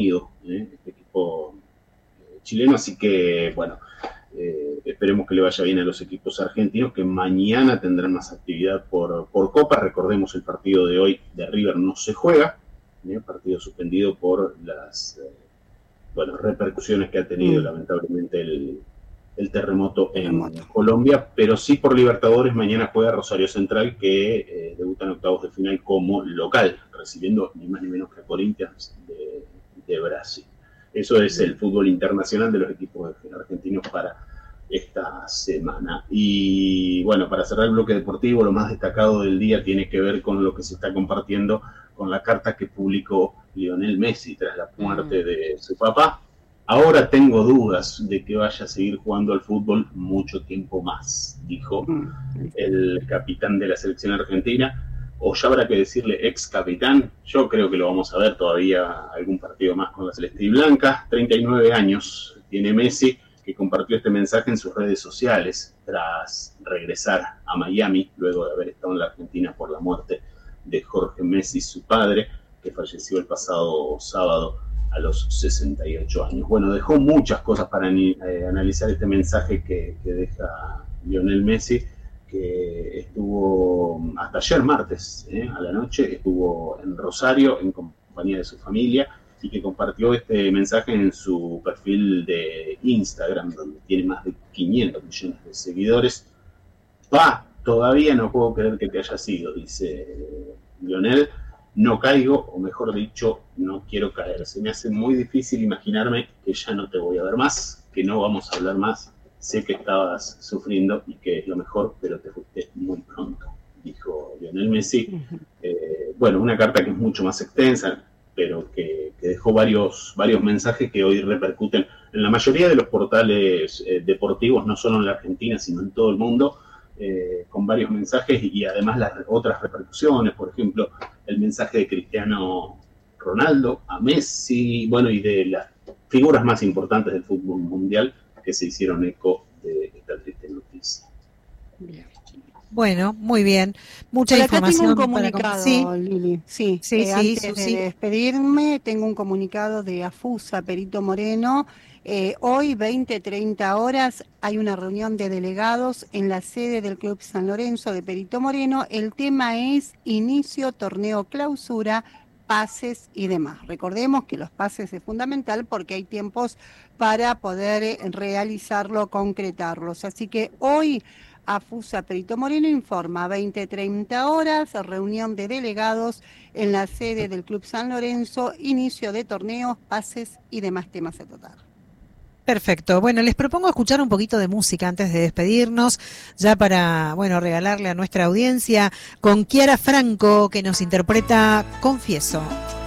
este equipo chileno, así que bueno, esperemos que le vaya bien a los equipos argentinos, que mañana tendrán más actividad por Copa. Recordemos, el partido de hoy de River no se juega, partido suspendido por las repercusiones que ha tenido lamentablemente el terremoto en Colombia, pero sí por Libertadores. Mañana juega Rosario Central, que debuta en octavos de final como local, recibiendo ni más ni menos que a Corinthians de Brasil. Eso es el fútbol internacional de los equipos argentinos para esta semana. Y bueno, para cerrar el bloque deportivo, lo más destacado del día tiene que ver con lo que se está compartiendo con la carta que publicó Lionel Messi tras la muerte de su papá. Ahora tengo dudas de que vaya a seguir jugando al fútbol mucho tiempo más, dijo el capitán de la selección argentina. O ya habrá que decirle ex capitán. Yo creo que lo vamos a ver todavía algún partido más con la celeste y blanca. 39 años tiene Messi, que compartió este mensaje en sus redes sociales tras regresar a Miami luego de haber estado en la Argentina por la muerte de Jorge Messi, su padre, que falleció el pasado sábado a los 68 años. Bueno, dejó muchas cosas para analizar este mensaje que deja Lionel Messi, que estuvo hasta ayer martes a la noche, estuvo en Rosario en compañía de su familia, y que compartió este mensaje en su perfil de Instagram, donde tiene más de 500 millones de seguidores. Todavía no puedo creer que te haya sido, dice Lionel. No caigo, o mejor dicho, no quiero caer. Se me hace muy difícil imaginarme que ya no te voy a ver más, que no vamos a hablar más. Sé que estabas sufriendo y que es lo mejor, pero te fuiste muy pronto, dijo Lionel Messi. Una carta que es mucho más extensa, pero que dejó varios mensajes que hoy repercuten en la mayoría de los portales deportivos, no solo en la Argentina, sino en todo el mundo, con varios mensajes y además las otras repercusiones. Por ejemplo, el mensaje de Cristiano Ronaldo a Messi, y de las figuras más importantes del fútbol mundial, que se hicieron eco de esta triste noticia. Bien. Bueno, muy bien. Mucha información. Acá tengo un comunicado, Lili. Sí, antes de despedirme, tengo un comunicado de AFUSA, Perito Moreno. Hoy, 20-30 horas, hay una reunión de delegados en la sede del Club San Lorenzo de Perito Moreno. El tema es inicio, torneo, clausura, pases y demás. Recordemos que los pases es fundamental porque hay tiempos para poder realizarlo, concretarlos. Así que hoy AFUSA Perito Moreno informa, 20-30 horas, reunión de delegados en la sede del Club San Lorenzo, inicio de torneos, pases y demás temas a tratar. Perfecto. Bueno, les propongo escuchar un poquito de música antes de despedirnos, ya para, regalarle a nuestra audiencia con Chiara Franco, que nos interpreta Confieso.